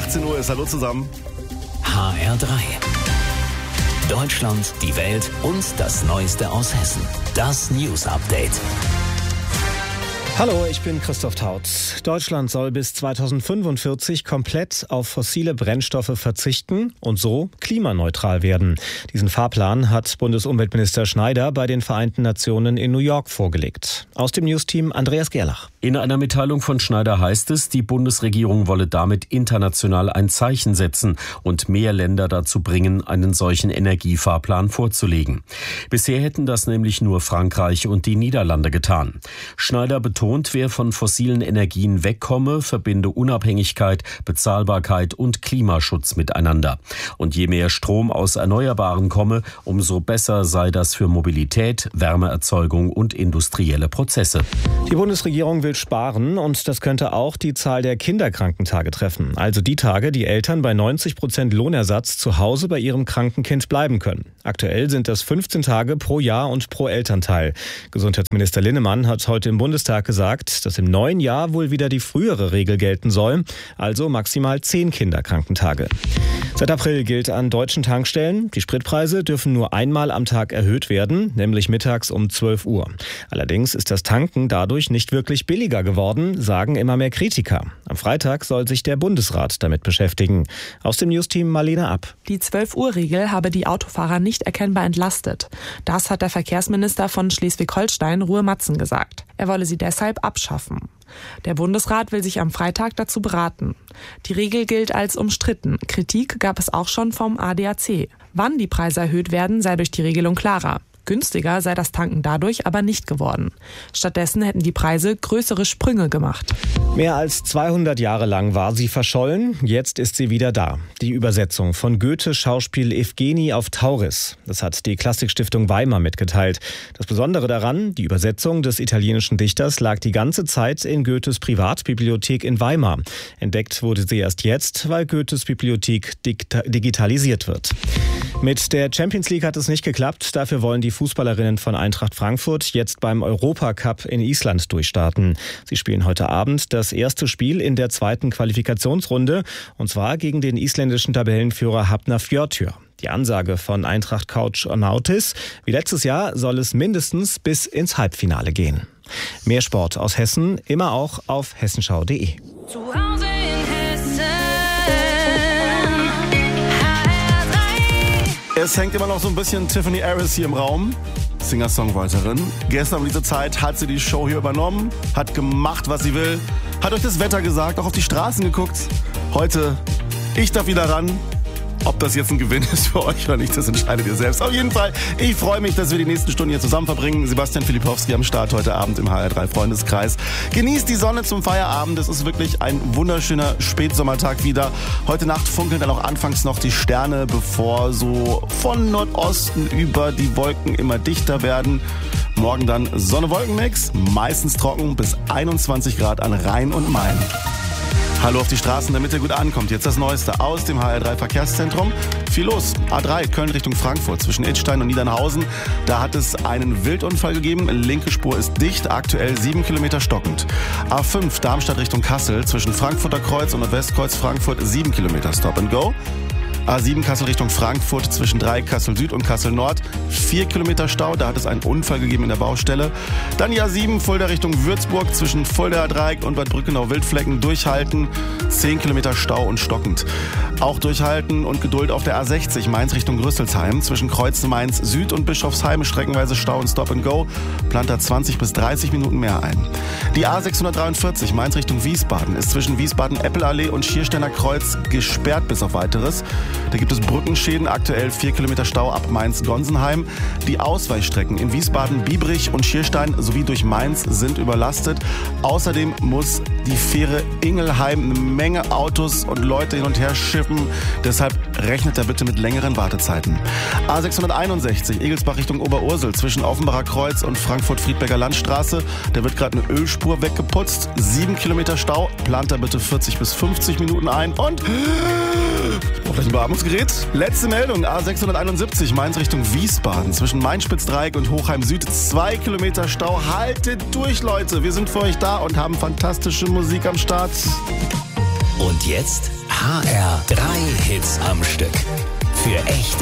18 Uhr ist. Hallo zusammen. HR3. Deutschland, die Welt und das Neueste aus Hessen. Das News Update. Hallo, ich bin Christoph Taut. Deutschland soll bis 2045 komplett auf fossile Brennstoffe verzichten und so klimaneutral werden. Diesen Fahrplan hat Bundesumweltminister Schneider bei den Vereinten Nationen in New York vorgelegt. Aus dem Newsteam Andreas Gerlach. In einer Mitteilung von Schneider heißt es, die Bundesregierung wolle damit international ein Zeichen setzen und mehr Länder dazu bringen, einen solchen Energiefahrplan vorzulegen. Bisher hätten das nämlich nur Frankreich und die Niederlande getan. Schneider betont, wer von fossilen Energien wegkomme, verbinde Unabhängigkeit, Bezahlbarkeit und Klimaschutz miteinander. Und je mehr Strom aus Erneuerbaren komme, umso besser sei das für Mobilität, Wärmeerzeugung und industrielle Prozesse. Die Bundesregierung will sparen und das könnte auch die Zahl der Kinderkrankentage treffen. Also die Tage, die Eltern bei 90% Lohnersatz zu Hause bei ihrem kranken Kind bleiben können. Aktuell sind das 15 Tage pro Jahr und pro Elternteil. Gesundheitsminister Linnemann hat heute im Bundestag gesagt, dass im neuen Jahr wohl wieder die frühere Regel gelten soll, also maximal 10 Kinderkrankentage. Seit April gilt an deutschen Tankstellen, die Spritpreise dürfen nur einmal am Tag erhöht werden, nämlich mittags um 12 Uhr. Allerdings ist das Tanken dadurch nicht wirklich billiger geworden, sagen immer mehr Kritiker. Am Freitag soll sich der Bundesrat damit beschäftigen. Aus dem Newsteam Marlene App. Die 12-Uhr-Regel habe die Autofahrer nicht erkennbar entlastet. Das hat der Verkehrsminister von Schleswig-Holstein, Ruhe Matzen, gesagt. Er wolle sie deshalb abschaffen. Der Bundesrat will sich am Freitag dazu beraten. Die Regel gilt als umstritten. Kritik gab es auch schon vom ADAC. Wann die Preise erhöht werden, sei durch die Regelung klarer. Günstiger sei das Tanken dadurch aber nicht geworden. Stattdessen hätten die Preise größere Sprünge gemacht. Mehr als 200 Jahre lang war sie verschollen, jetzt ist sie wieder da. Die Übersetzung von Goethes Schauspiel Evgenie auf Tauris. Das hat die Klassikstiftung Weimar mitgeteilt. Das Besondere daran, die Übersetzung des italienischen Dichters lag die ganze Zeit in Goethes Privatbibliothek in Weimar. Entdeckt wurde sie erst jetzt, weil Goethes Bibliothek digitalisiert wird. Mit der Champions League hat es nicht geklappt. Dafür wollen die Fußballerinnen von Eintracht Frankfurt jetzt beim Europacup in Island durchstarten. Sie spielen heute Abend das erste Spiel in der zweiten Qualifikationsrunde, und zwar gegen den isländischen Tabellenführer Hafnarfjörður. Die Ansage von Eintracht-Coach Nautis: wie letztes Jahr soll es mindestens bis ins Halbfinale gehen. Mehr Sport aus Hessen, immer auch auf hessenschau.de. Es hängt immer noch so ein bisschen Tiffany Harris hier im Raum, Singer-Songwriterin. Gestern um diese Zeit hat sie die Show hier übernommen, hat gemacht, was sie will, hat euch das Wetter gesagt, auch auf die Straßen geguckt. Heute, ich darf wieder ran. Ob das jetzt ein Gewinn ist für euch oder nicht, das entscheidet ihr selbst. Auf jeden Fall, ich freue mich, dass wir die nächsten Stunden hier zusammen verbringen. Sebastian Filipowski am Start heute Abend im HR3 Freundeskreis. Genießt die Sonne zum Feierabend. Es ist wirklich ein wunderschöner Spätsommertag wieder. Heute Nacht funkeln dann auch anfangs noch die Sterne, bevor so von Nordosten über die Wolken immer dichter werden. Morgen dann Sonne-Wolken-Mix, meistens trocken bis 21 Grad an Rhein und Main. Hallo auf die Straßen, damit ihr gut ankommt. Jetzt das Neueste aus dem HR3 Verkehrszentrum. Viel los. A3 Köln Richtung Frankfurt zwischen Idstein und Niedernhausen. Da hat es einen Wildunfall gegeben. Linke Spur ist dicht, aktuell 7 Kilometer stockend. A5 Darmstadt Richtung Kassel zwischen Frankfurter Kreuz und Nordwestkreuz Frankfurt 7 Kilometer Stop and Go. A7 Kassel Richtung Frankfurt zwischen 3 Kassel Süd und Kassel Nord 4 Kilometer Stau, da hat es einen Unfall gegeben in der Baustelle. Dann die A7 Fulda Richtung Würzburg zwischen Fuldaer Dreieck und Bad Brückenau-Wildflecken durchhalten, 10 Kilometer Stau und stockend. Auch durchhalten und Geduld auf der A60 Mainz Richtung Rüsselsheim zwischen Kreuzen Mainz Süd und Bischofsheim streckenweise Stau und Stop and Go, plant da 20 bis 30 Minuten mehr ein. Die A643 Mainz Richtung Wiesbaden ist zwischen Wiesbaden-Eppelallee und Schiersteiner Kreuz gesperrt bis auf Weiteres. Da gibt es Brückenschäden, aktuell 4 Kilometer Stau ab Mainz-Gonsenheim. Die Ausweichstrecken in Wiesbaden, Biebrich und Schierstein sowie durch Mainz sind überlastet. Außerdem muss die Fähre Ingelheim eine Menge Autos und Leute hin und her schiffen. Deshalb rechnet da bitte mit längeren Wartezeiten. A661 Egelsbach Richtung Oberursel zwischen Offenbacher Kreuz und Frankfurt-Friedberger Landstraße. Da wird gerade eine Ölspur weggeputzt. 7 Kilometer Stau. Plant da bitte 40 bis 50 Minuten ein. Und ich brauche gleich ein Beatmungsgerät. Letzte Meldung. A671 Mainz Richtung Wiesbaden zwischen Mainspitz-Dreieck und Hochheim Süd. 2 Kilometer Stau. Haltet durch, Leute. Wir sind für euch da und haben fantastische Musik am Start. Und jetzt HR, 3 Hits am Stück. Für echte